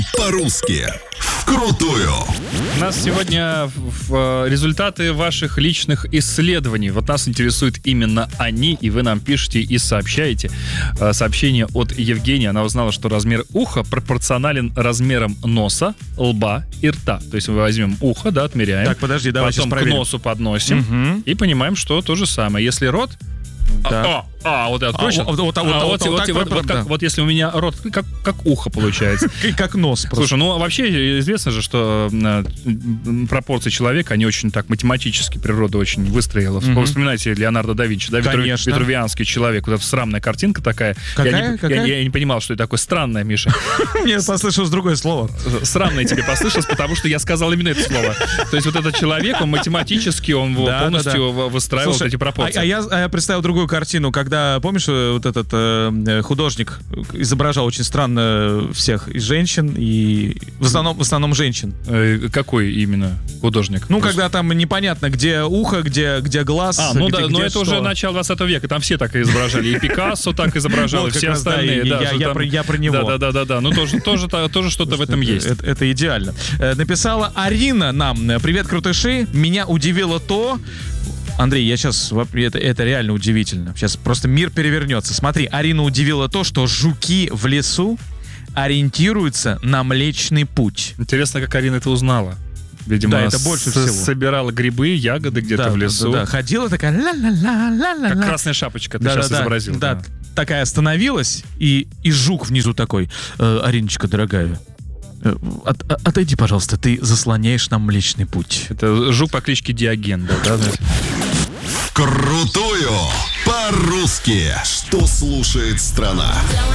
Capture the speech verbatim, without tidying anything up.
По-русски вкрутую. У нас сегодня в, в, результаты ваших личных исследований. Вот нас интересуют именно они, и вы нам пишете и сообщаете. Э, сообщение от Евгении. Она узнала, что размер уха пропорционален размерам носа, лба и рта. То есть мы возьмем ухо, да, отмеряем. Так, подожди, давай потом сейчас проверим. к носу подносим Угу. и понимаем, что то же самое. Если рот... Да. А, а, вот я открою А, сейчас. вот, вот, А, вот, вот, вот, вот, вот вот, так, вот, вот, как- да. вот если у меня рот как, как ухо получается. Как нос просто. Слушай, ну вообще известно же, что э, пропорции человека, они очень так математически природа очень выстроила. Мгм. Вспоминайте Леонардо да Винчи, да, Витру- Конечно. витрувианский человек, вот эта срамная картинка такая. Какая? Я не, Какая? Я, я не понимал, что это такое странное, Миша. Мне послышалось другое слово. Срамное тебе послышалось, потому что я сказал именно это слово. То есть вот этот человек, он математически, он Да, полностью да, да. выстраивал Слушай, вот эти пропорции. А, а я, а я представил другую картину, когда, помнишь, э, вот этот э, художник изображал очень странно всех и женщин, и в основном, в основном женщин. Э, Какой именно художник? Ну, Просто- когда там непонятно, где ухо, где, где глаз, А, ну где, да, где но это что. уже начало двадцатого века, там все так и изображали. И Пикассо так изображал, и Вот как все раз, да, остальные. и да, я- что я там- про- я про него. Да, да, да, да, да. Ну тоже, тоже, тоже что-то в этом это, есть. Это, это идеально. Э, Написала Арина нам: привет, крутыши. Меня удивило то... Андрей, я сейчас... Это, это реально удивительно. Сейчас просто мир перевернется. Смотри, Арина удивила то, что жуки в лесу ориентируются на Млечный Путь. Интересно, как Арина это узнала. Видимо, Да, это больше с- всего. собирала грибы, ягоды где-то Да, в да, лесу. да, да. Ходила такая... ла-ла-ла-ла-ла-ла. Как красная шапочка ты Да, сейчас да, да. изобразил. Да, да. такая остановилась, и, и жук внизу такой: «Э, Ариночка, дорогая, э, от- от- отойди, пожалуйста, ты заслоняешь нам Млечный Путь». Это жук по кличке Диоген, да, да, знаешь? Вкрутую. По-русски. Что слушает страна?